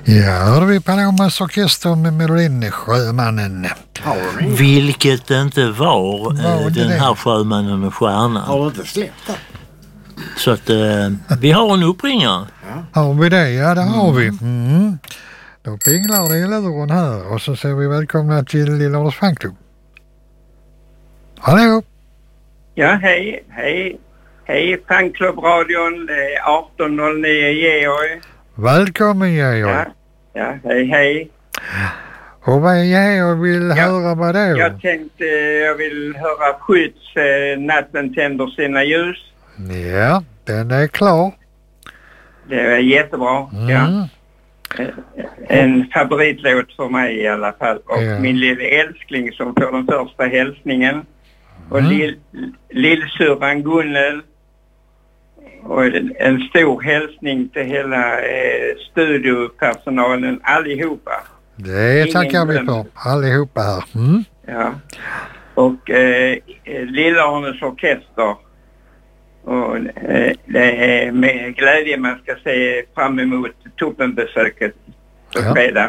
Ja, hörde vi Palomas orkester med melodin Sjömannen. Vilket inte var den det? här Sjömannen och stjärnan. Har du inte släppt det? Så att vi har en uppringare. Har vi det? Ja, det har vi. Då pinglar det i luren här och så säger vi välkomna till Lilla Ålers fanklubb. Hallå? Ja, hej fanklubbradion, det är 1809 Georg. Välkommen Georg. Ja, hej. Och vad Georg vill höra vad då? Jag tänkte jag vill höra Skydds Natten tänder sina ljus. Ja, den är klar. Det är jättebra, ja. En favoritlåt för mig i alla fall. Och min lilla älskling som får den första hälsningen. Och lillsyrran Gunnel. Och en stor hälsning till hela studiopersonalen allihopa. Det tackar vi för, allihopa här. Ja. Och Lilla-Arnes orkester. Och det är med glädje man ska se fram emot toppenbesöket på fredag.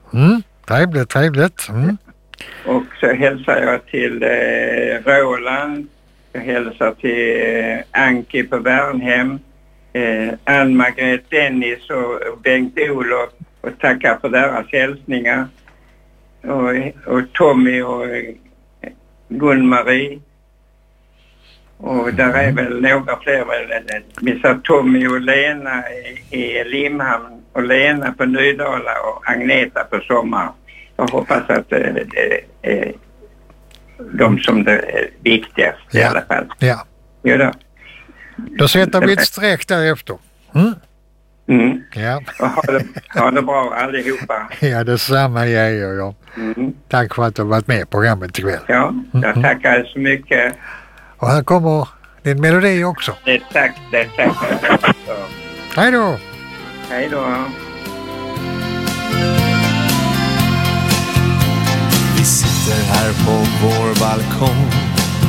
Trevligt. Och så hälsar jag till Roland. Jag hälsar till Anki på Värnhem. Ann-Margret, Dennis och Bengt-Olof. Och tackar för deras hälsningar. Och Tommy och Gun-Marie. Och där är väl några fler. Vi sa Tommy och Lena i Limhamn. Och Lena på Nydala och Agneta på Sommar. Jag hoppas att det är de som det är viktigast i alla fall. Ja. Jo då sätter vi ett streck därefter. Ja. Och ha det bra allihopa. Ja, detsamma Georg. Tack för att du har varit med i programmet ikväll. Ja, jag tackar så mycket. Och här kommer din melodi också. Det tack. Hej då! Hej då! Vi sitter här på vår balkong